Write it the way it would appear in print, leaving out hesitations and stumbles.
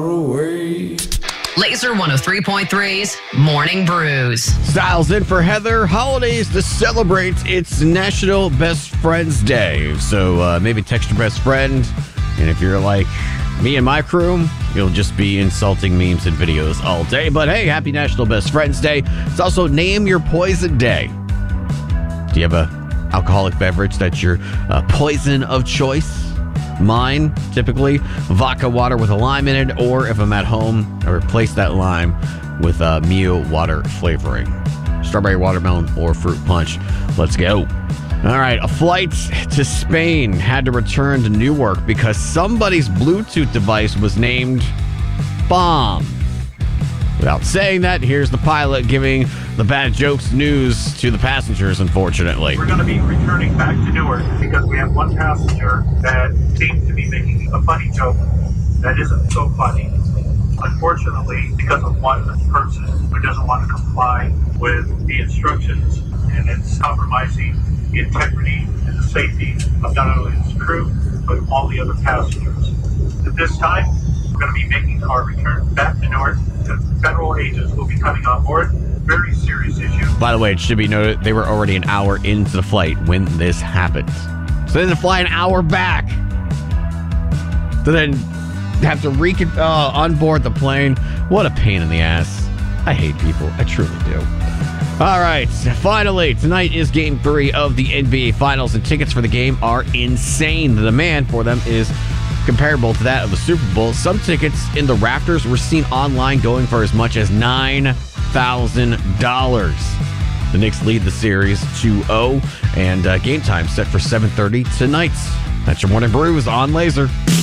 away. Laser 103.3's Morning Brews. Styles in for Heather. Holidays to celebrate. It's National Best Friends Day. So maybe text your best friend. And if you're like me and my crew, you'll just be insulting memes and videos all day. But hey, happy National Best Friends Day. It's also Name Your Poison Day. Do you have a alcoholic beverage that's your poison of choice? Mine, typically, vodka water with a lime in it, or if I'm at home, I replace that lime with Mio water flavoring. Strawberry watermelon or fruit punch. Let's go. All right, a flight to Spain had to return to Newark because somebody's Bluetooth device was named Bomb. Without saying that, here's the pilot giving the bad jokes news to the passengers, unfortunately. We're going to be returning back to Newark because we have one passenger that seems to be making a funny joke that isn't so funny. Unfortunately, because of one person who doesn't want to comply with the instructions, and it's compromising the integrity and the safety of not only his crew, but all the other passengers. At this time, we're going to be making our return back to Newark. The federal agents will be coming on board. Very serious issue. By the way, it should be noted they were already an hour into the flight when this happened. So they had to fly an hour back to then have to onboard the plane. What a pain in the ass. I hate people. I truly do. All right. Finally, tonight is Game 3 of the NBA Finals, and tickets for the game are insane. The demand for them is comparable to that of the Super Bowl. Some tickets in the rafters were seen online going for as much as $9,000. The Knicks lead the series 2-0, and game time set for 7:30 tonight. That's your Morning Brews on Laser.